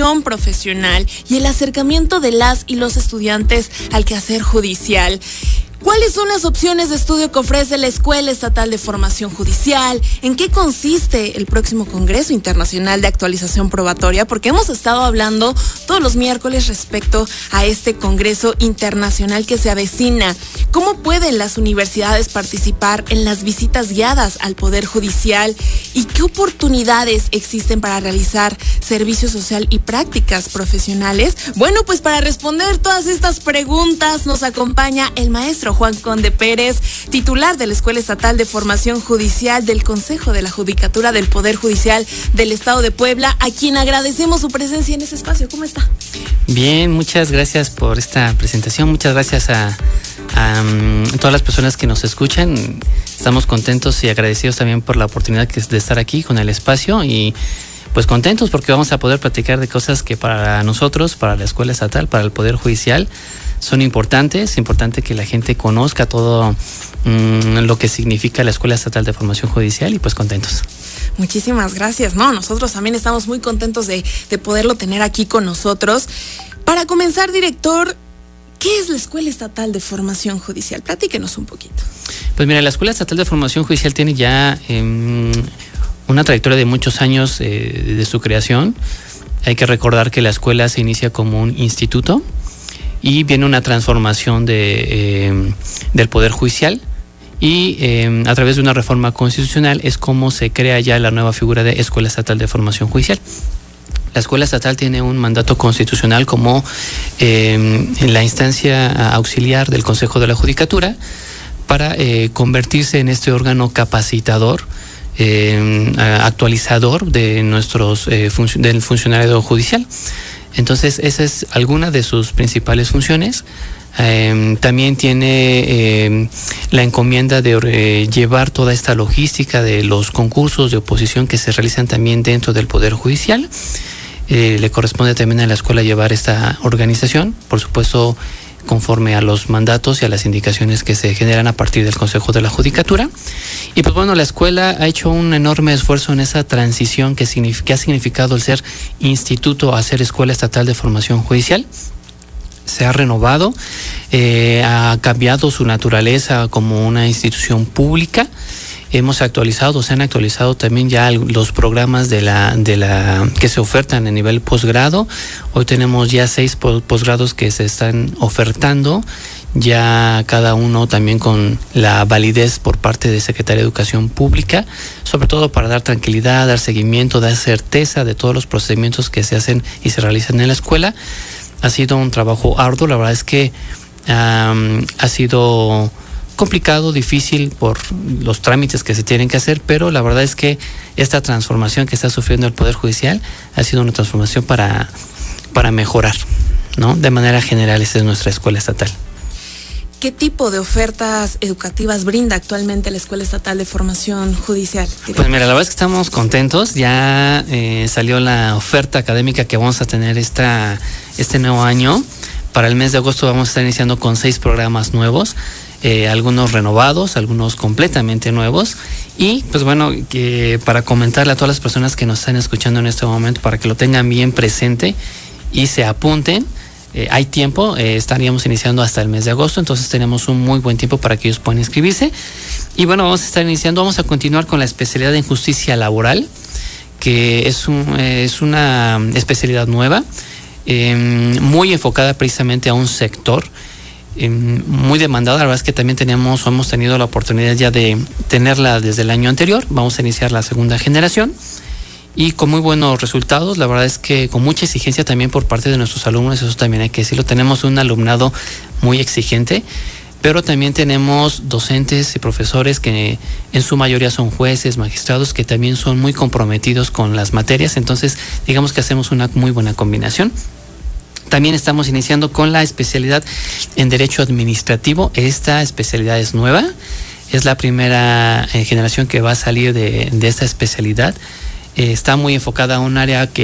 formación profesional y el acercamiento de las y los estudiantes al quehacer judicial. ¿Cuáles son las opciones de estudio que ofrece la Escuela Estatal de Formación Judicial? ¿En qué consiste el próximo Congreso Internacional de Actualización Probatoria? Porque hemos estado hablando todos los miércoles respecto a este Congreso Internacional que se avecina. ¿Cómo pueden las universidades participar en las visitas guiadas al Poder Judicial? ¿Y qué oportunidades existen para realizar servicio social y prácticas profesionales? Bueno, pues para responder todas estas preguntas nos acompaña el maestro Juan Conde Pérez, titular de la Escuela Estatal de Formación Judicial del Consejo de la Judicatura del Poder Judicial del Estado de Puebla, a quien agradecemos su presencia en este espacio. ¿Cómo está? Bien, muchas gracias por esta presentación, muchas gracias a todas las personas que nos escuchan. Estamos contentos y agradecidos también por la oportunidad de estar aquí con el espacio y pues contentos porque vamos a poder platicar de cosas que para nosotros, para la Escuela Estatal, para el Poder Judicial, son importantes. Es importante que la gente conozca todo lo que significa la Escuela Estatal de Formación Judicial y pues contentos. Muchísimas gracias. Nosotros también estamos muy contentos de poderlo tener aquí con nosotros. Para comenzar, director, ¿qué es la Escuela Estatal de Formación Judicial? Platíquenos un poquito. Pues mira, la Escuela Estatal de Formación Judicial tiene ya una trayectoria de muchos años de su creación. Hay que recordar que la escuela se inicia como un instituto y viene una transformación del Poder Judicial y a través de una reforma constitucional es como se crea ya la nueva figura de Escuela Estatal de Formación Judicial. La Escuela Estatal tiene un mandato constitucional como en la instancia auxiliar del Consejo de la Judicatura para convertirse en este órgano capacitador, actualizador de del funcionario judicial. Entonces, esa es alguna de sus principales funciones. También tiene la encomienda de llevar toda esta logística de los concursos de oposición que se realizan también dentro del Poder Judicial. Le corresponde también a la escuela llevar esta organización, por supuesto, conforme a los mandatos y a las indicaciones que se generan a partir del Consejo de la Judicatura. Y pues bueno, la escuela ha hecho un enorme esfuerzo en esa transición que ha significado el ser instituto a ser Escuela Estatal de Formación Judicial. Se ha renovado, ha cambiado su naturaleza como una institución pública. Hemos actualizado, se han actualizado también ya los programas de la que se ofertan a nivel posgrado. Hoy tenemos ya 6 posgrados que se están ofertando, ya cada uno también con la validez por parte de Secretaría de Educación Pública, sobre todo para dar tranquilidad, dar seguimiento, dar certeza de todos los procedimientos que se hacen y se realizan en la escuela. Ha sido un trabajo arduo, la verdad es que ha sido complicado, difícil por los trámites que se tienen que hacer, pero la verdad es que esta transformación que está sufriendo el Poder Judicial ha sido una transformación para mejorar, ¿no? De manera general, esta es nuestra escuela estatal. ¿Qué tipo de ofertas educativas brinda actualmente la Escuela Estatal de Formación Judicial? Pues mira, la verdad es que estamos contentos. Ya salió la oferta académica que vamos a tener este nuevo año. Para el mes de agosto vamos a estar iniciando con 6 programas nuevos. Algunos renovados, algunos completamente nuevos y pues bueno, que para comentarle a todas las personas que nos están escuchando en este momento para que lo tengan bien presente y se apunten, hay tiempo, estaríamos iniciando hasta el mes de agosto, entonces tenemos un muy buen tiempo para que ellos puedan inscribirse y bueno, vamos a continuar con la especialidad en justicia laboral, que es una especialidad nueva, muy enfocada precisamente a un sector muy demandada. La verdad es que también hemos tenido la oportunidad ya de tenerla desde el año anterior. Vamos a iniciar la segunda generación y con muy buenos resultados. La verdad es que con mucha exigencia también por parte de nuestros alumnos, eso también hay que decirlo. Tenemos un alumnado muy exigente, pero también tenemos docentes y profesores que en su mayoría son jueces, magistrados, que también son muy comprometidos con las materias. Entonces, digamos que hacemos una muy buena combinación. También estamos iniciando con la especialidad en Derecho Administrativo. Esta especialidad es nueva, es la primera generación que va a salir de esta especialidad. Está muy enfocada a un área que